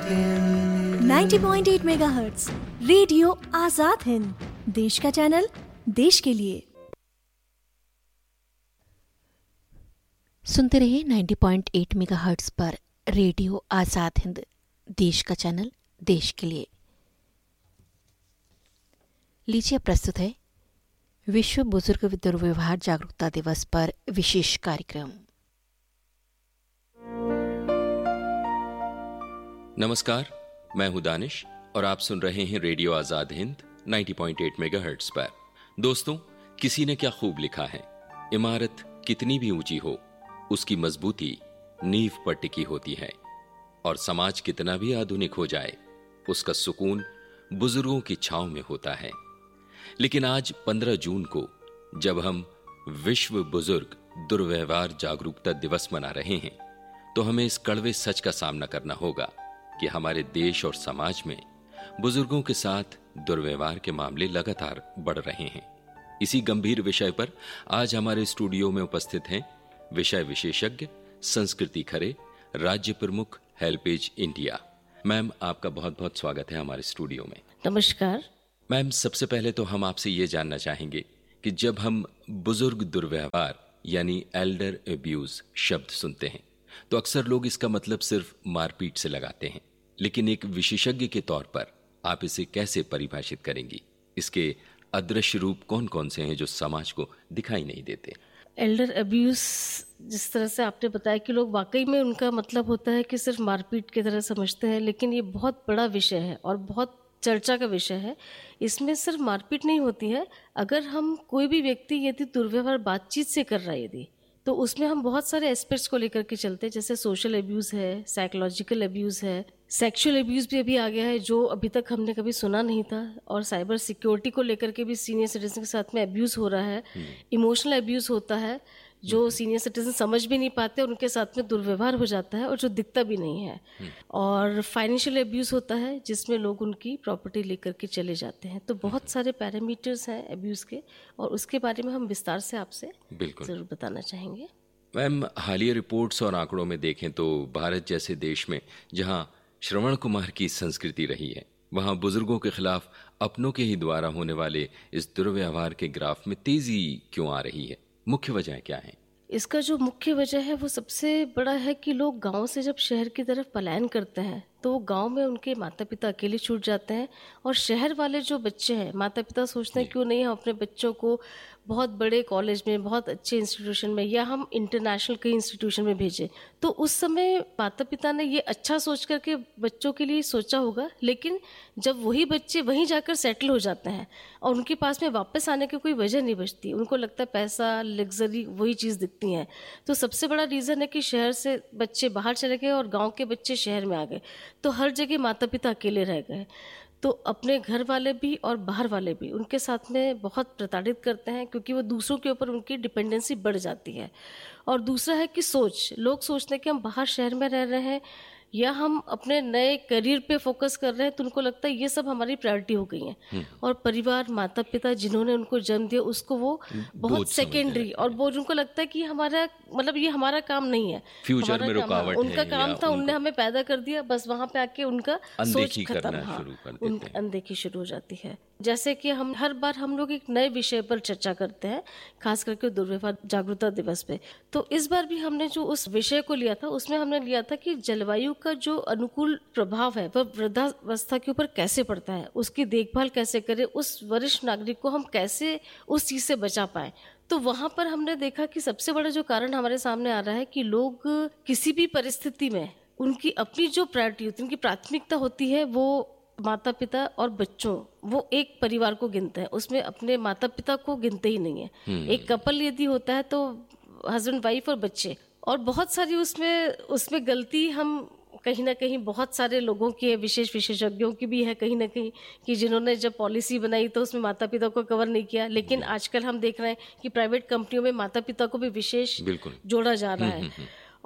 90.8 megahertz radio Azad Hind, देश का channel, देश के लिए। सुनते रहिए 90.8 मेगाहर्ट्ज पर रेडियो आजाद हिंद, देश का चैनल, देश के लिए। लीजिए प्रस्तुत है विश्व बुजुर्ग दुर्व्यवहार जागरूकता दिवस पर विशेष कार्यक्रम। नमस्कार, मैं हूं दानिश और आप सुन रहे हैं रेडियो आजाद हिंद 90.8 मेगाहर्ट्ज पर। दोस्तों, किसी ने क्या खूब लिखा है, इमारत कितनी भी ऊंची हो, उसकी मजबूती नींव पर टिकी होती है, और समाज कितना भी आधुनिक हो जाए, उसका सुकून बुजुर्गों की छांव में होता है। लेकिन आज 15 जून को जब हम विश्व बुजुर्ग दुर्व्यवहार जागरूकता दिवस मना रहे हैं, तो हमें इस कड़वे सच का सामना करना होगा कि हमारे देश और समाज में बुजुर्गों के साथ दुर्व्यवहार के मामले लगातार बढ़ रहे हैं। इसी गंभीर विषय पर आज हमारे स्टूडियो में उपस्थित हैं विषय विशेषज्ञ, संस्कृति खरे, राज्य प्रमुख, हेल्पेज इंडिया। मैम, आपका बहुत बहुत स्वागत है हमारे स्टूडियो में। नमस्कार मैम, सबसे पहले तो हम आपसे ये जानना चाहेंगे कि जब हम बुजुर्ग दुर्व्यवहार यानी एल्डर अब्यूज शब्द सुनते हैं तो अक्सर लोग इसका मतलब सिर्फ मारपीट से लगाते हैं, लेकिन एक विशेषज्ञ के तौर पर आप इसे कैसे परिभाषित करेंगी? इसके अदृश्य रूप कौन कौन से हैं जो समाज को दिखाई नहीं देते? एल्डर अब्यूज, जिस तरह से आपने बताया कि लोग वाकई में उनका मतलब होता है कि सिर्फ मारपीट की तरह समझते हैं, लेकिन ये बहुत बड़ा विषय है और बहुत चर्चा का विषय है। इसमें सिर्फ मारपीट नहीं होती है। अगर हम कोई भी व्यक्ति यदि दुर्व्यवहार बातचीत से कर रहा है यदि, तो उसमें हम बहुत सारे एस्पेक्ट्स को लेकर के चलते हैं, जैसे सोशल अब्यूज़ है, साइकोलॉजिकल अब्यूज़ है, सेक्सुअल अब्यूज़ भी अभी आ गया है जो अभी तक हमने कभी सुना नहीं था, और साइबर सिक्योरिटी को लेकर के भी सीनियर सिटीजन के साथ में अब्यूज़ हो रहा है। इमोशनल अब्यूज़ होता है जो सीनियर सिटीजन समझ भी नहीं पाते और उनके साथ में दुर्व्यवहार हो जाता है और जो दिखता भी नहीं है। और फाइनेंशियल अब्यूज़ होता है जिसमें लोग उनकी प्रॉपर्टी लेकर के चले जाते हैं। तो बहुत सारे पैरामीटर्स हैं अब्यूज़ के, और उसके बारे में हम विस्तार से आपसे ज़रूर बताना चाहेंगे। मैम, हालिया रिपोर्ट्स और आंकड़ों में देखें तो भारत जैसे देश में जहां श्रवण कुमार की संस्कृति रही है, वहां बुजुर्गों के खिलाफ अपनों के ही द्वारा होने वाले इस दुर्व्यवहार के ग्राफ में तेजी क्यों आ रही है? मुख्य वजह क्या है? इसका जो मुख्य वजह है वो सबसे बड़ा है कि लोग गांव से जब शहर की तरफ पलायन करते हैं तो वो गांव में उनके माता पिता अकेले छूट जाते हैं, और शहर वाले जो बच्चे हैं, माता पिता सोचते हैं क्यों नहीं हम अपने बच्चों को बहुत बड़े कॉलेज में, बहुत अच्छे इंस्टीट्यूशन में, या हम इंटरनेशनल कई इंस्टीट्यूशन में भेजें। तो उस समय माता पिता ने ये अच्छा सोच करके बच्चों के लिए सोचा होगा, लेकिन जब वही बच्चे वहीं जाकर सेटल हो जाते हैं और उनके पास में वापस आने की कोई वजह नहीं बचती, उनको लगता है पैसा, लग्जरी, वही चीज़ दिखती हैं। तो सबसे बड़ा रीज़न है कि शहर से बच्चे बाहर चले गए और गाँव के बच्चे शहर में आ गए, तो हर जगह माता पिता अकेले रह गए। तो अपने घर वाले भी और बाहर वाले भी उनके साथ में बहुत प्रताड़ित करते हैं, क्योंकि वो दूसरों के ऊपर उनकी डिपेंडेंसी बढ़ जाती है। और दूसरा है कि लोग सोचते हैं कि हम बाहर शहर में रह रहे हैं या हम अपने नए करियर पे फोकस कर रहे हैं, तो उनको लगता है ये सब हमारी प्रायोरिटी हो गई है। और परिवार, माता पिता जिन्होंने उनको जन्म दिया, उसको वो बहुत सेकेंडरी, और वो उनको लगता है कि हमारा मतलब ये हमारा काम नहीं है, फ्यूचर में रुकावट है, उनका काम था, उनने हमें पैदा कर दिया, बस वहाँ पे आके उनका सोच खत्म, अनदेखी शुरू हो जाती है। जैसे कि हम हर बार हम लोग एक नए विषय पर चर्चा करते हैं, खास करके दुर्व्यवहार जागरूकता दिवस पे। तो इस बार भी हमने जो उस विषय को लिया था, उसमें हमने लिया था कि जलवायु का जो अनुकूल प्रभाव है वह वृद्धावस्था के ऊपर कैसे पड़ता है, उसकी देखभाल कैसे करें, उस वरिष्ठ नागरिक को हम कैसे उस चीज़ से बचा पाएं। तो वहाँ पर हमने देखा कि सबसे बड़ा जो कारण हमारे सामने आ रहा है कि लोग किसी भी परिस्थिति में उनकी अपनी जो प्रायोरिटी होती है, उनकी प्राथमिकता होती है, वो माता पिता और बच्चों, वो एक परिवार को गिनते हैं, उसमें अपने माता पिता को गिनते ही नहीं है। एक कपल यदि होता है तो हस्बैंड वाइफ और बच्चे, और बहुत सारी उसमें गलती हम कहीं ना कहीं बहुत सारे लोगों की है, विशेष विशेषज्ञों की भी है कहीं ना कहीं, कि जिन्होंने जब पॉलिसी बनाई तो उसमें माता पिता को कवर नहीं किया। लेकिन आजकल हम देख रहे हैं कि प्राइवेट कंपनियों में माता पिता को भी विशेष जोड़ा जा रहा है।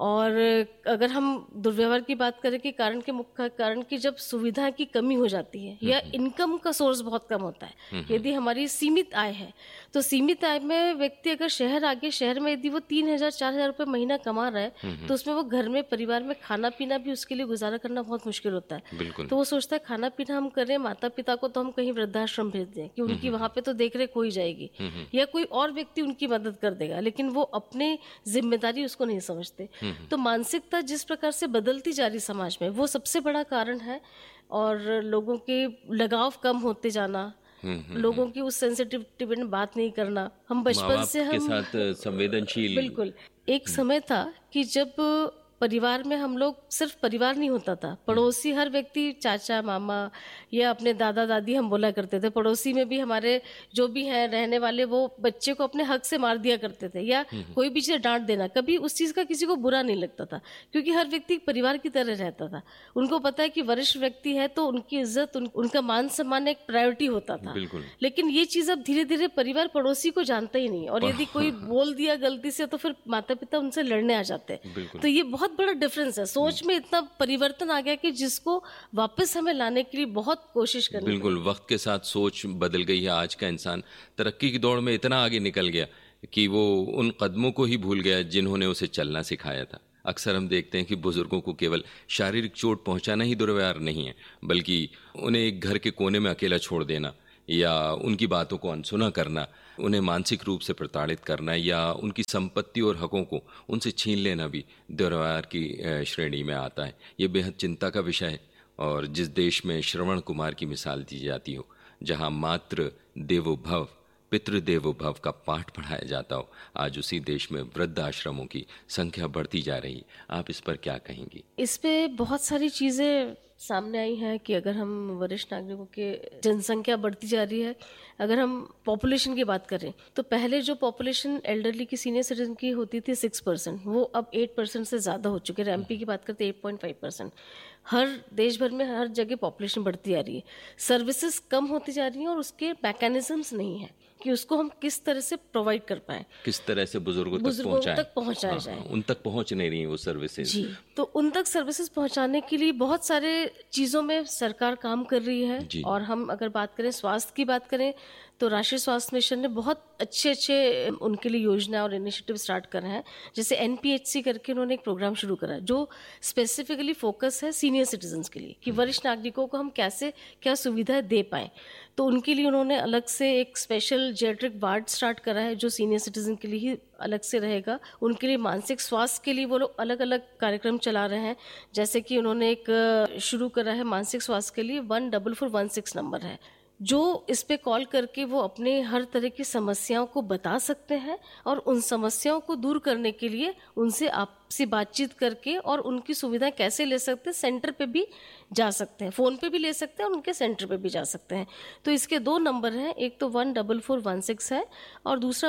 और अगर हम दुर्व्यवहार की बात करें कि कारण के मुख्य कारण की जब सुविधा की कमी हो जाती है या इनकम का सोर्स बहुत कम होता है, यदि हमारी सीमित आय है तो सीमित आय में व्यक्ति अगर शहर आ गया, शहर में यदि वो 3,000-4,000 रुपये महीना कमा रहा है तो उसमें वो घर में परिवार में खाना पीना भी उसके लिए गुजारा करना बहुत मुश्किल होता है। तो वो सोचता है खाना पीना हम करें, माता पिता को तो हम कहीं वृद्धाश्रम भेज दें कि उनकी वहां पे तो देख रेख हो ही जाएगी या कोई और व्यक्ति उनकी मदद कर देगा, लेकिन वो अपने जिम्मेदारी उसको नहीं समझते। तो मानसिकता जिस प्रकार से बदलती जा रही समाज में वो सबसे बड़ा कारण है। और लोगों के लगाव कम होते जाना, लोगों की उस सेंसिटिविटी में बात नहीं करना, हम बचपन से हम के साथ संवेदनशील। बिल्कुल। एक समय था कि जब परिवार में हम लोग सिर्फ परिवार नहीं होता था, पड़ोसी हर व्यक्ति, चाचा मामा या अपने दादा दादी हम बोला करते थे। पड़ोसी में भी हमारे जो भी हैं रहने वाले वो बच्चे को अपने हक से मार दिया करते थे या कोई भी चीज़ डांट देना, कभी उस चीज़ का किसी को बुरा नहीं लगता था क्योंकि हर व्यक्ति परिवार की तरह रहता था। उनको पता है कि वरिष्ठ व्यक्ति है तो उनकी इज्जत, उनका मान सम्मान एक प्रायोरिटी होता था। लेकिन ये चीज़ अब धीरे धीरे परिवार पड़ोसी को जानता ही नहीं, और यदि कोई बोल दिया गलती से तो फिर माता पिता उनसे लड़ने आ जाते हैं। तो ये बहुत बड़ा डिफरेंस है, सोच में इतना परिवर्तन आ गया कि जिसको वापस हमें लाने के लिए बहुत कोशिश करनी। बिल्कुल, वक्त के साथ सोच बदल गई है। आज का इंसान तरक्की की दौड़ में इतना आगे निकल गया कि वो उन कदमों को ही भूल गया जिन्होंने उसे चलना सिखाया था। अक्सर हम देखते हैं कि बुजुर्गों को केवल शारीरिक चोट पहुंचाना ही दुर्व्यवहार नहीं है, बल्कि उन्हें एक घर के कोने में अकेला छोड़ देना या उनकी बातों को अनसुना करना, उन्हें मानसिक रूप से प्रताड़ित करना या उनकी संपत्ति और हकों को उनसे छीन लेना भी दुर्व्यवहार की श्रेणी में आता है। ये बेहद चिंता का विषय है। और जिस देश में श्रवण कुमार की मिसाल दी जाती हो, जहां मातृ देवो भव पितृदेवो भव का पाठ पढ़ाया जाता हो, आज उसी देश में वृद्ध आश्रमों की संख्या बढ़ती जा रही। आप इस पर क्या कहेंगी? इस पे बहुत सारी चीज़ें सामने आई हैं कि अगर हम वरिष्ठ नागरिकों के जनसंख्या बढ़ती जा रही है, अगर हम पॉपुलेशन की बात करें तो पहले जो पॉपुलेशन एल्डरली की सीनियर सिटीजन की होती थी 6%, वो अब 8% से ज़्यादा हो चुके हैं। एमपी की बात करते 8.5%। हर देश भर में हर जगह पॉपुलेशन बढ़ती जा रही है, सर्विसेज कम होती जा रही हैं और उसके मैकेनिज्म्स नहीं है कि उसको हम किस तरह से प्रोवाइड कर पाएं, किस तरह से बुजुर्गों तक पहुंचाया जाए। उन तक पहुंच नहीं रही वो सर्विसेज जी। तो उन तक सर्विसेज पहुंचाने के लिए बहुत सारे चीज़ों में सरकार काम कर रही है। और हम अगर बात करें स्वास्थ्य की बात करें तो राष्ट्रीय स्वास्थ्य मिशन ने बहुत अच्छे उनके लिए योजना और इनिशिएटिव स्टार्ट कर रहे हैं। जैसे NPHC करके उन्होंने एक प्रोग्राम शुरू करा जो स्पेसिफिकली फोकस है सीनियर सिटीजन्स के लिए कि वरिष्ठ नागरिकों को हम कैसे क्या सुविधाएं दे पाएँ। तो उनके लिए उन्होंने अलग से एक स्पेशल जेट्रिक वार्ड स्टार्ट करा है जो सीनियर सिटीजन के लिए ही अलग से रहेगा। उनके लिए मानसिक स्वास्थ्य के लिए वो लोग अलग अलग कार्यक्रम चला रहे हैं। जैसे कि उन्होंने एक शुरू करा है मानसिक स्वास्थ्य के लिए 14416 नंबर है, जो इस पे कॉल करके वो अपने हर तरह की समस्याओं को बता सकते हैं और उन समस्याओं को दूर करने के लिए उनसे आपसी बातचीत करके और उनकी सुविधाएं कैसे ले सकते हैं, सेंटर पे भी जा सकते हैं, फ़ोन पे भी ले सकते हैं और उनके सेंटर पे भी जा सकते हैं। तो इसके 2 नंबर हैं, एक तो 14416 है और दूसरा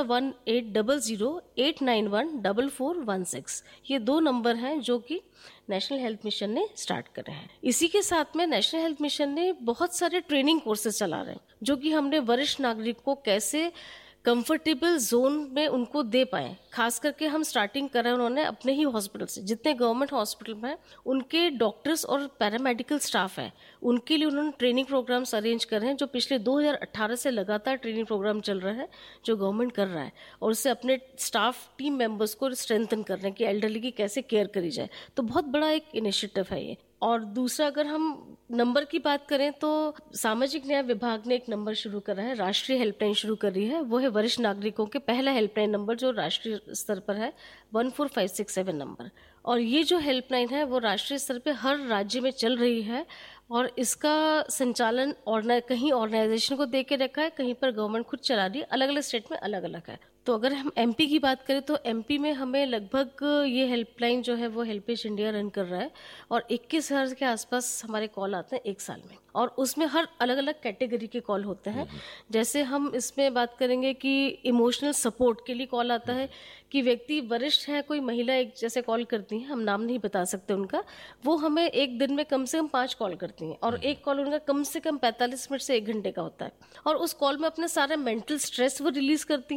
1800-891-4416। ये 2 नंबर हैं जो कि नेशनल हेल्थ मिशन ने स्टार्ट करे हैं। इसी के साथ में नेशनल हेल्थ मिशन ने बहुत सारे ट्रेनिंग कोर्सेज चला रहे हैं जो कि हमने वरिष्ठ नागरिक को कैसे कंफर्टेबल जोन में उनको दे पाए। खास करके हम स्टार्टिंग कर रहे हैं उन्होंने अपने ही हॉस्पिटल से, जितने गवर्नमेंट हॉस्पिटल में उनके डॉक्टर्स और पैरामेडिकल स्टाफ है उनके लिए उन्होंने ट्रेनिंग प्रोग्राम्स अरेंज कर रहे हैं जो पिछले 2018 से लगातार ट्रेनिंग प्रोग्राम चल रहा है जो गवर्नमेंट कर रहा है, और उससे अपने स्टाफ टीम मेंबर्स को स्ट्रेंथन कर रहे हैं कि एल्डरली की कैसे केयर करी जाए। तो बहुत बड़ा एक इनिशिएटिव है ये। और दूसरा अगर हम नंबर की बात करें तो सामाजिक न्याय विभाग ने एक नंबर शुरू करा है, राष्ट्रीय हेल्पलाइन शुरू कर रही है। वो है वरिष्ठ नागरिकों के पहला हेल्पलाइन नंबर जो राष्ट्रीय स्तर पर है 14567 नंबर। और ये जो हेल्पलाइन है वो राष्ट्रीय स्तर पे हर राज्य में चल रही है और इसका संचालन कहीं ऑर्गेनाइजेशन को दे के रखा है, कहीं पर गवर्नमेंट खुद चला रही है, अलग अलग स्टेट में अलग अलग है। तो अगर हम एमपी की बात करें तो एमपी में हमें लगभग ये हेल्पलाइन जो है वो हेल्पेज इंडिया रन कर रहा है और 21,000 के आसपास हमारे कॉल आते हैं 1 साल में, और उसमें हर अलग अलग कैटेगरी के कॉल होते हैं। जैसे हम इसमें बात करेंगे कि इमोशनल सपोर्ट के लिए कॉल आता है कि व्यक्ति वरिष्ठ है, कोई महिला एक जैसे कॉल करती हैं, हम नाम नहीं बता सकते उनका, वो हमें एक दिन में कम से कम 5 कॉल करती हैं और एक कॉल उनका कम से कम 45 मिनट से 1 घंटे का होता है, और उस कॉल में अपने सारा मेंटल स्ट्रेस वो रिलीज करती हैं,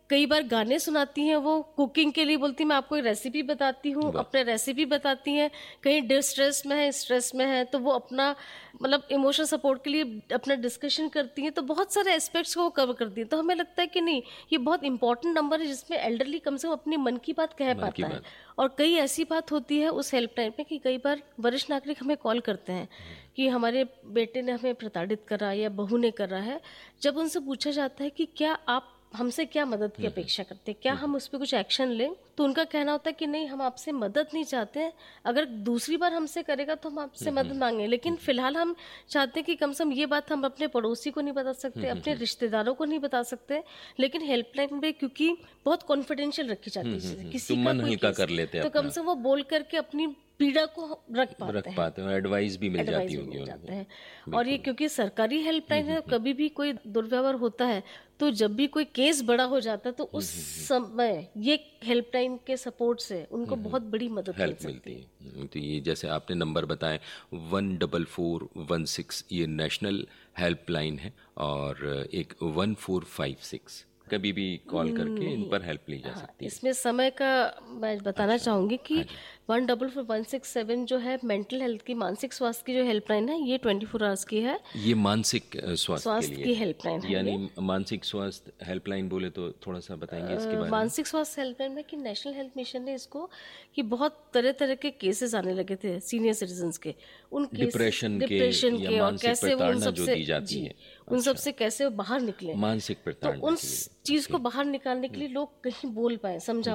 कई बार गाने सुनाती हैं, वो कुकिंग के लिए बोलती हैं मैं आपको एक रेसिपी बताती हूँ, अपने रेसिपी बताती हैं। कहीं डिस्ट्रेस में है, स्ट्रेस में है, तो वो अपना मतलब इमोशनल सपोर्ट के लिए अपना डिस्कशन करती हैं। तो बहुत सारे एस्पेक्ट्स को वो कवर करती हैं। तो हमें लगता है कि नहीं, ये बहुत इंपॉर्टेंट नंबर है जिसमें एल्डरली कम से कम अपनी मन की बात कह पाता है। और कई ऐसी बात होती है उस हेल्पलाइन पे कि कई बार वरिष्ठ नागरिक हमें कॉल करते हैं कि हमारे बेटे ने हमें प्रताड़ित करा या बहू ने करा है। जब उनसे पूछा जाता है कि क्या आप हमसे क्या मदद की अपेक्षा करते हैं, क्या हम उस पर कुछ एक्शन लें, तो उनका कहना होता है कि नहीं, हम आपसे मदद नहीं चाहते हैं। अगर दूसरी बार हमसे करेगा तो हम आपसे मदद मांगे, लेकिन फिलहाल हम चाहते हैं कि कम से कम ये बात हम अपने पड़ोसी को नहीं बता सकते, अपने रिश्तेदारों को नहीं बता सकते। लेकिन हेल्पलाइन में क्योंकि बहुत कॉन्फिडेंशियल रखी जाती है, किसी का मन हल्का कर लेते हैं, तो कम से कम वो बोल करके अपनी पीड़ा को रख पाते हैं, एडवाइस भी मिल जाती है। और ये क्योंकि सरकारी हेल्पलाइन है, कभी भी कोई दुर्व्यवहार होता है तो जब भी कोई केस बड़ा हो जाता है तो उस समय ये हेल्पलाइन के सपोर्ट से उनको बहुत बड़ी मदद मिलती है। तो ये जैसे आपने नंबर बताए 14416, ये नेशनल हेल्पलाइन है, और एक 1456, कभी भी कॉल करके इन पर हेल्प ली जा सकती है। इसमें समय का मैं बताना चाहूँगी कि 14416 जो है मेंटल हेल्थ की, मानसिक स्वास्थ्य की जो हेल्पलाइन है, ये 24 आवर्स की है। ये मानसिक स्वास्थ्य की हेल्पलाइन है। यानी मानसिक स्वास्थ्य हेल्पलाइन बोले तो थोड़ा सा बताएंगे इसके बारे में। मानसिक स्वास्थ्य हेल्पलाइन में कि नेशनल हेल्थ मिशन ने इसको कि बहुत तरह तरह के केसेस आने लगे थे सीनियर सिटीजन्स के, उन डिप्रेशन के और कैसे वो उन सबसे कैसे बाहर निकले, मानसिक प्रताड़ना, तो उन चीज को बाहर निकालने के लिए लोग कहीं बोल पाए, समझा